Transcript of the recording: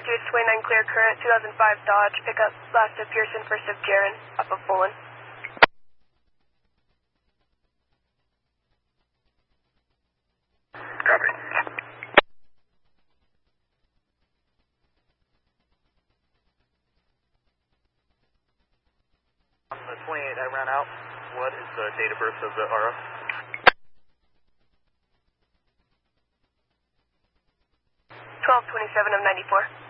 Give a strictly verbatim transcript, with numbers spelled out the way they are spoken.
Juice twenty-nine clear current, two thousand five Dodge, pickup, last of Pearson, first of Jaron, up of Bolin. Copy. On the twenty-eight I ran out, what is the date of birth of the R F? twelve twenty-seven of ninety-four.